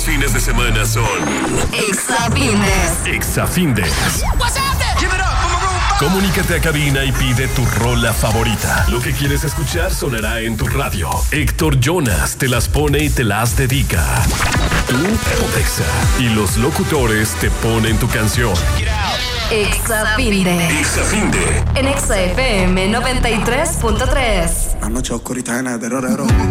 fines de semana son Exafindes. Exafindes. Comunícate a cabina y pide tu rola favorita. Lo que quieres escuchar sonará en tu radio. Héctor Jonas te las pone y te las dedica. Tú, Exa. Y los locutores te ponen tu canción. Exafinde. Exafinde. En Exa FM 93.3. La noche oscurita llena de terror.